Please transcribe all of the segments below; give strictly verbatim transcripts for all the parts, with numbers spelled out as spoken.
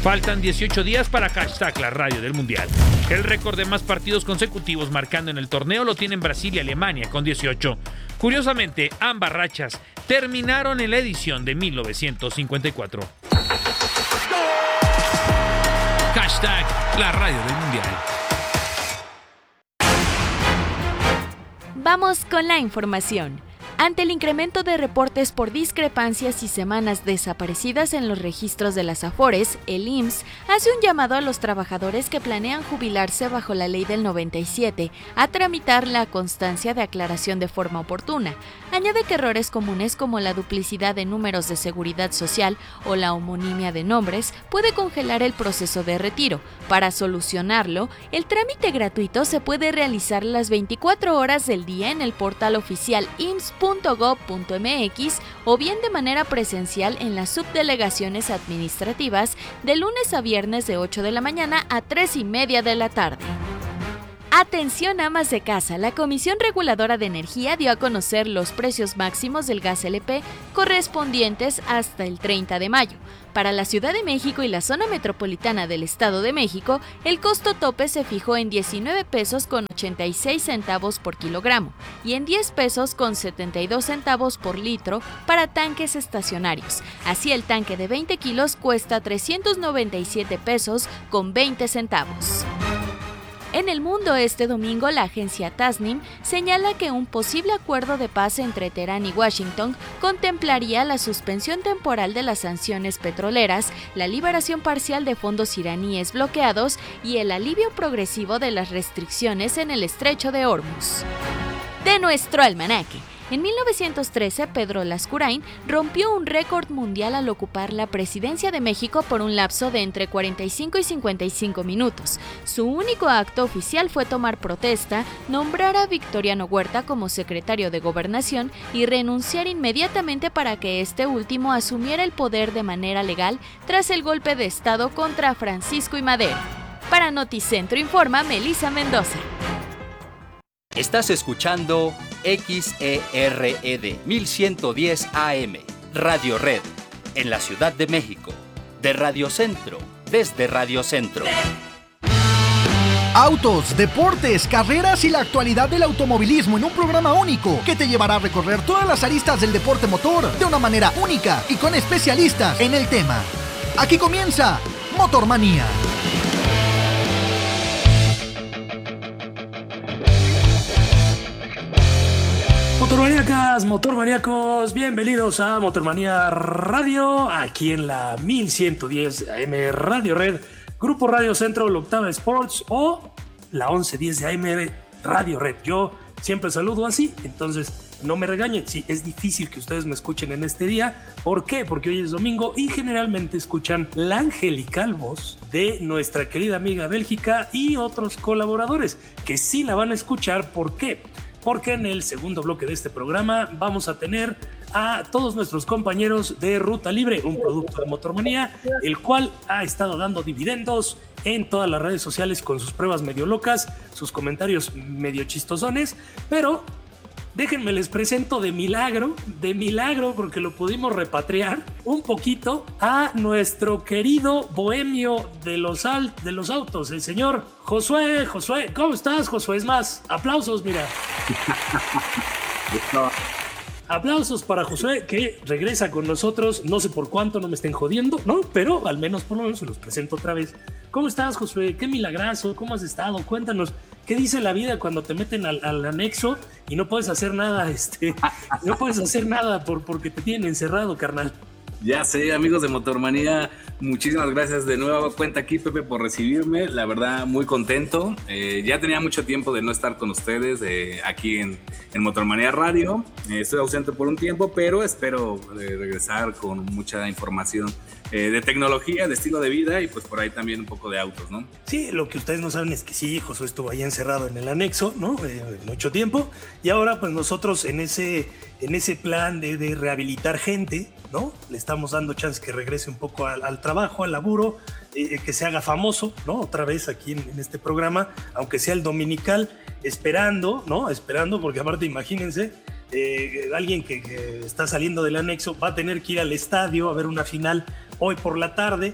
Faltan dieciocho días para hashtag la radio del Mundial. El récord de más partidos consecutivos marcando en el torneo lo tienen Brasil y Alemania con dieciocho. Curiosamente, ambas rachas terminaron en la edición de mil novecientos cincuenta y cuatro. Hashtag la radio del Mundial. Vamos con la información. Ante el incremento de reportes por discrepancias y semanas desaparecidas en los registros de las Afores, el I M S S hace un llamado a los trabajadores que planean jubilarse bajo la ley del noventa y siete a tramitar la constancia de aclaración de forma oportuna. Añade que errores comunes como la duplicidad de números de seguridad social o la homonimia de nombres puede congelar el proceso de retiro. Para solucionarlo, el trámite gratuito se puede realizar las veinticuatro horas del día en el portal oficial I M S S punto gob punto m x o bien de manera presencial en las subdelegaciones administrativas de lunes a viernes de ocho de la mañana a tres y media de la tarde. Atención amas de casa, la Comisión Reguladora de Energía dio a conocer los precios máximos del gas L P correspondientes hasta el treinta de mayo. Para la Ciudad de México y la zona metropolitana del Estado de México, el costo tope se fijó en diecinueve pesos con ochenta y seis centavos por kilogramo y en diez pesos con setenta y dos centavos por litro para tanques estacionarios. Así el tanque de veinte kilos cuesta trescientos noventa y siete pesos con veinte centavos. En el mundo, este domingo, la agencia Tasnim señala que un posible acuerdo de paz entre Teherán y Washington contemplaría la suspensión temporal de las sanciones petroleras, la liberación parcial de fondos iraníes bloqueados y el alivio progresivo de las restricciones en el estrecho de Hormuz. De nuestro almanaque. En mil novecientos trece, Pedro Lascurain rompió un récord mundial al ocupar la presidencia de México por un lapso de entre cuarenta y cinco y cincuenta y cinco minutos. Su único acto oficial fue tomar protesta, nombrar a Victoriano Huerta como secretario de Gobernación y renunciar inmediatamente para que este último asumiera el poder de manera legal tras el golpe de Estado contra Francisco I. Madero. Para Noticentro informa Melissa Mendoza. Estás escuchando X E R E D mil ciento diez A M, Radio Red, en la Ciudad de México, de Radio Centro, desde Radio Centro. Autos, deportes, carreras y la actualidad del automovilismo en un programa único que te llevará a recorrer todas las aristas del deporte motor de una manera única y con especialistas en el tema. Aquí comienza Motormanía. Motormaníacas, motormaníacos, bienvenidos a Motormanía Radio, aquí en la mil ciento diez A M Radio Red, Grupo Radio Centro, la Octava Sports o la once diez de A M Radio Red. Yo siempre saludo así, entonces no me regañen, sí, es difícil que ustedes me escuchen en este día. ¿Por qué? Porque hoy es domingo y generalmente escuchan la angelical voz de nuestra querida amiga Bélgica y otros colaboradores que sí la van a escuchar. ¿Por qué? Porque en el segundo bloque de este programa vamos a tener a todos nuestros compañeros de Ruta Libre, un producto de Motormanía, el cual ha estado dando dividendos en todas las redes sociales con sus pruebas medio locas, sus comentarios medio chistosones, pero déjenme les presento de milagro, de milagro, porque lo pudimos repatriar un poquito a nuestro querido bohemio de los, al, de los autos, el señor Josué. Josué, ¿cómo estás, Josué? Es más, aplausos, mira. Aplausos para Josué, que regresa con nosotros, no sé por cuánto, no me estén jodiendo, ¿no? Pero al menos por lo menos se los presento otra vez. ¿Cómo estás, Josué? Qué milagrazo, ¿cómo has estado? Cuéntanos, ¿qué dice la vida cuando te meten al, al anexo y no puedes hacer nada, este, no puedes hacer nada por, porque te tienen encerrado, carnal? Ya sé, amigos de Motormanía, muchísimas gracias de nueva cuenta aquí, Pepe, por recibirme. La verdad, muy contento. Eh, ya tenía mucho tiempo de no estar con ustedes eh, aquí en, en Motormanía Radio. Eh, estoy ausente por un tiempo, pero espero eh, regresar con mucha información eh, de tecnología, de estilo de vida y pues por ahí también un poco de autos, ¿no? Sí, lo que ustedes no saben es que sí, Josué estuvo ahí encerrado en el anexo, ¿no? Eh, mucho tiempo. Y ahora pues nosotros en ese, en ese plan de, de rehabilitar gente, ¿no? Le estamos dando chance que regrese un poco al, al trabajo, al laburo, eh, que se haga famoso, ¿no? Otra vez aquí en, en este programa, aunque sea el dominical, esperando, ¿no? Esperando, porque aparte imagínense, eh, alguien que, que está saliendo del anexo va a tener que ir al estadio a ver una final hoy por la tarde.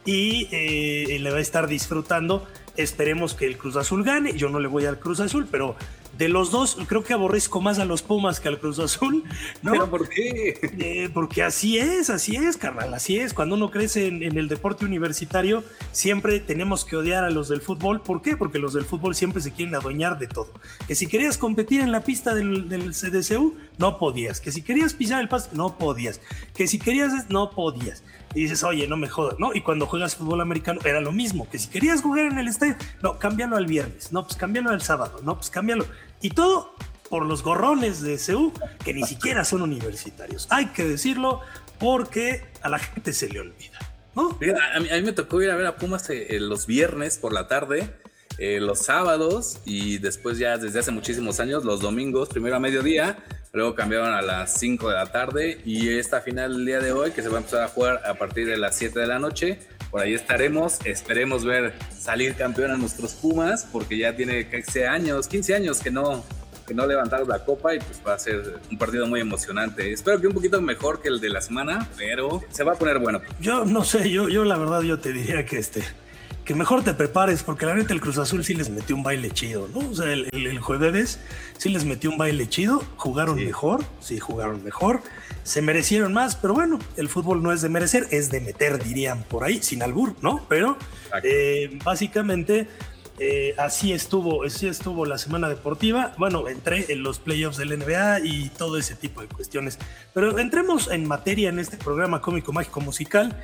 y eh, le va a estar disfrutando. Esperemos que el Cruz Azul gane. Yo no le voy al Cruz Azul, pero de los dos creo que aborrezco más a los Pumas que al Cruz Azul, ¿no? ¿Pero por qué? Eh, porque así es, así es, carnal, así es. Cuando uno crece en, en el deporte universitario, siempre tenemos que odiar a los del fútbol. ¿Por qué? Porque los del fútbol siempre se quieren adueñar de todo. Que si querías competir en la pista del, del C D C U, no podías. Que si querías pisar el pasto, no podías. Que si querías, no podías. Y dices, oye, no me jodas, ¿no? Y cuando juegas fútbol americano era lo mismo, que si querías jugar en el estadio, no, cámbialo al viernes, no, pues cámbialo al sábado, no, pues cámbialo. Y todo por los gorrones de C U, que ni siquiera son universitarios. Hay que decirlo porque a la gente se le olvida, ¿no? A mí, a mí me tocó ir a ver a Pumas eh, los viernes por la tarde, eh, los sábados y después ya desde hace muchísimos años los domingos, primero a mediodía, luego cambiaron a las cinco de la tarde y esta final el día de hoy que se va a empezar a jugar a partir de las siete de la noche. Por ahí estaremos, esperemos ver salir campeón a nuestros Pumas porque ya tiene quince años, quince años que no, que no levantaron la copa y pues va a ser un partido muy emocionante. Espero que un poquito mejor que el de la semana, pero se va a poner bueno. Yo no sé, yo, yo la verdad yo te diría que este... que mejor te prepares, porque la neta el Cruz Azul sí les metió un baile chido, ¿no? O sea, el, el, el jueves sí les metió un baile chido, jugaron sí. mejor, sí, jugaron mejor, se merecieron más, pero bueno, el fútbol no es de merecer, es de meter, dirían por ahí, sin albur, ¿no? Pero eh, básicamente eh, así estuvo, así estuvo la semana deportiva. Bueno, entré en los playoffs del N B A y todo ese tipo de cuestiones, pero entremos en materia en este programa cómico, mágico, musical.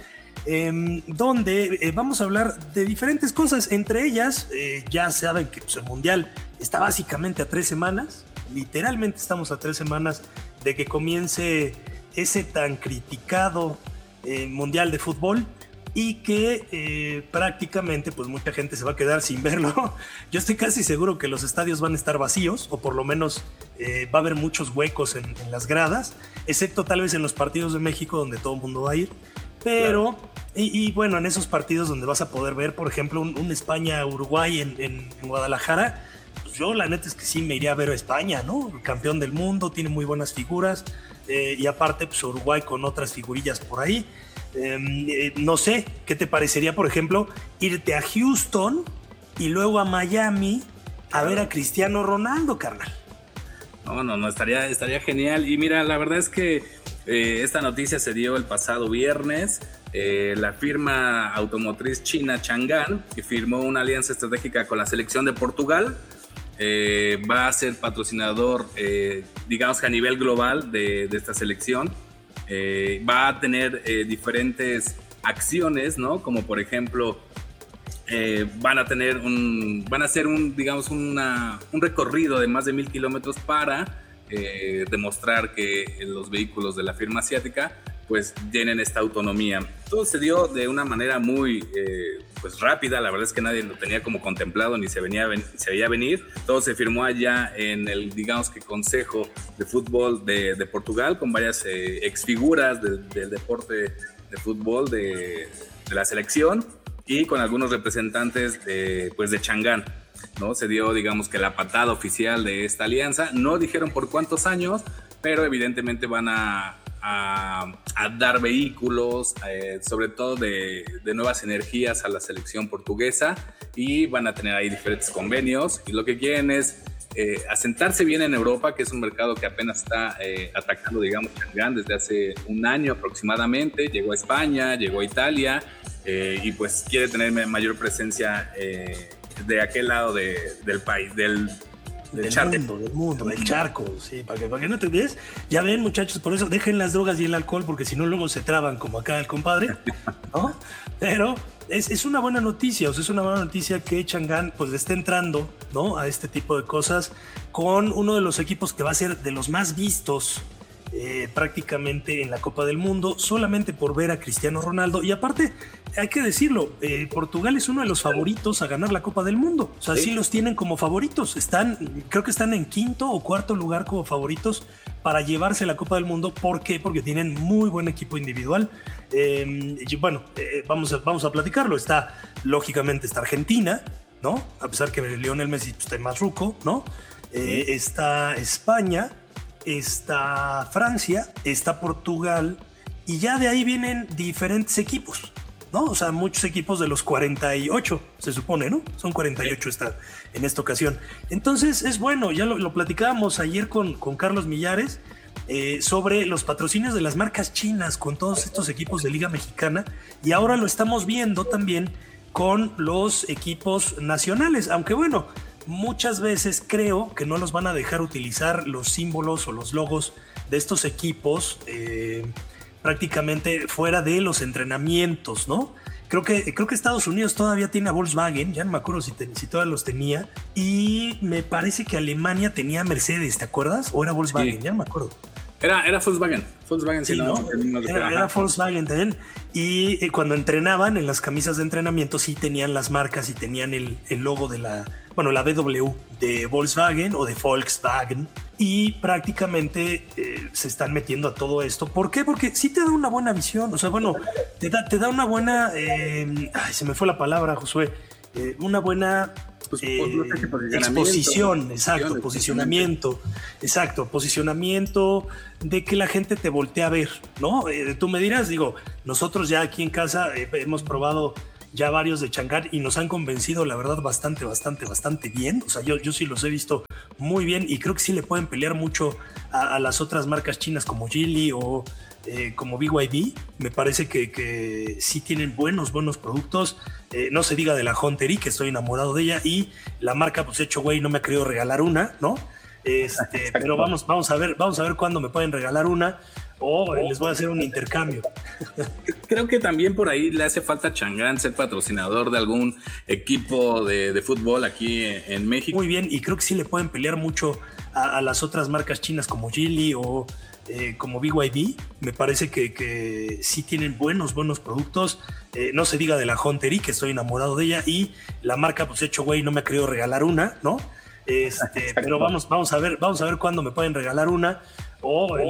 Eh, donde eh, vamos a hablar de diferentes cosas, entre ellas eh, ya saben que pues, el Mundial está básicamente a tres semanas, literalmente estamos a tres semanas de que comience ese tan criticado eh, Mundial de Fútbol y que eh, prácticamente pues mucha gente se va a quedar sin verlo. Yo estoy casi seguro que los estadios van a estar vacíos o por lo menos eh, va a haber muchos huecos en, en las gradas, excepto tal vez en los partidos de México donde todo el mundo va a ir. Pero, claro. y, y bueno, en esos partidos donde vas a poder ver, por ejemplo, un, un España-Uruguay en, en, en Guadalajara, pues yo la neta es que sí me iría a ver a España, ¿no? El campeón del mundo, tiene muy buenas figuras, eh, y aparte, pues Uruguay con otras figurillas por ahí. Eh, eh, no sé, ¿qué te parecería, por ejemplo, irte a Houston y luego a Miami a ver a Cristiano Ronaldo, carnal? No, no, no, estaría, estaría genial. Y mira, la verdad es que Eh, esta noticia se dio el pasado viernes. Eh, la firma automotriz china Changan, que firmó una alianza estratégica con la selección de Portugal, eh, va a ser patrocinador, eh, digamos que a nivel global de, de esta selección. Eh, va a tener eh, diferentes acciones, ¿no? Como por ejemplo, eh, van a tener un, van a hacer un, digamos, una, un recorrido de más de mil kilómetros para Eh, demostrar que los vehículos de la firma asiática pues tienen esta autonomía. Todo se dio de una manera muy eh, pues rápida, la verdad es que nadie lo tenía como contemplado ni se, venía, se veía venir. Todo se firmó allá en el, digamos que Consejo de Fútbol de, de Portugal con varias eh, exfiguras de, del deporte de fútbol de, de la selección y con algunos representantes de, pues de Changan, ¿no? Se dio, digamos que la patada oficial de esta alianza. No dijeron por cuántos años, pero evidentemente van a, a, a dar vehículos, eh, sobre todo de, de nuevas energías a la selección portuguesa y van a tener ahí diferentes convenios y lo que quieren es eh, asentarse bien en Europa, que es un mercado que apenas está eh, atacando, digamos, Changan desde hace un año aproximadamente. Llegó a España, llegó a Italia eh, y pues quiere tener mayor presencia eh, de aquel lado de, del país, del, del, del charco. mundo, del mundo, del charco, sí, para que, para que no te olvides. Ya ven, muchachos, por eso dejen las drogas y el alcohol, porque si no luego se traban como acá el compadre, ¿no? Pero es, es una buena noticia, o sea, es una buena noticia que Changan pues esté entrando, ¿no? A este tipo de cosas con uno de los equipos que va a ser de los más vistos Eh, prácticamente en la Copa del Mundo, solamente por ver a Cristiano Ronaldo. Y aparte, hay que decirlo, eh, Portugal es uno de los favoritos a ganar la Copa del Mundo. O sea, sí, sí los tienen como favoritos. Están, creo que están en quinto o cuarto lugar como favoritos para llevarse la Copa del Mundo. ¿Por qué? Porque tienen muy buen equipo individual. Eh, y bueno, eh, vamos, a, vamos a platicarlo. Está, lógicamente, está Argentina, ¿no? A pesar que Lionel Messi está más ruco, ¿no? Eh, sí. Está España, está Francia, está Portugal y ya de ahí vienen diferentes equipos, ¿no? O sea, muchos equipos de los cuarenta y ocho, se supone, ¿no? Son cuarenta y ocho esta, en esta ocasión. Entonces, es bueno, ya lo, lo platicábamos ayer con, con Carlos Millares, eh, sobre los patrocinios de las marcas chinas con todos estos equipos de Liga Mexicana, y ahora lo estamos viendo también con los equipos nacionales, aunque bueno, muchas veces creo que no los van a dejar utilizar los símbolos o los logos de estos equipos eh, prácticamente fuera de los entrenamientos, ¿no? Creo que, creo que Estados Unidos todavía tiene a Volkswagen, ya no me acuerdo si, te, si todavía los tenía, y me parece que Alemania tenía Mercedes, ¿te acuerdas? ¿O era Volkswagen? Sí. Ya no me acuerdo. Era, era Volkswagen. Volkswagen, sí, sí, ¿no? no era, era Volkswagen también. Y eh, cuando entrenaban en las camisas de entrenamiento sí tenían las marcas y tenían el, el logo de la, bueno, la B W de Volkswagen o de Volkswagen. Y prácticamente eh, se están metiendo a todo esto. ¿Por qué? Porque sí te da una buena visión. O sea, bueno, te da, te da una buena... Eh, ay, se me fue la palabra, Josué. Eh, una buena... Pues, eh, exposición, exacto, posicionamiento, exacto, posicionamiento de que la gente te voltee a ver, ¿no? Eh, tú me dirás, digo, nosotros ya aquí en casa eh, hemos probado ya varios de Changan y nos han convencido, la verdad, bastante, bastante, bastante bien. O sea, yo, yo sí los he visto muy bien y creo que sí le pueden pelear mucho a, a las otras marcas chinas como Geely o eh, como B Y D. Me parece que, que sí tienen buenos, buenos productos. Eh, no se diga de la Hunter-E, que estoy enamorado de ella, y la marca, pues hecho güey, no me ha querido regalar una, ¿no? Este, pero vamos, vamos a ver, vamos a ver cuándo me pueden regalar una o les voy a hacer un intercambio. Creo que también por ahí le hace falta a Changan ser patrocinador de algún equipo de, de fútbol aquí en México. Muy bien, y creo que sí le pueden pelear mucho a, a las otras marcas chinas como Geely o eh, como B Y D. Me parece que, que sí tienen buenos, buenos productos. Eh, no se diga de la Hunter-E, que estoy enamorado de ella, y la marca, pues hecho güey, no me ha querido regalar una, ¿no? Este, pero vamos, vamos a ver, vamos a ver cuándo me pueden regalar una o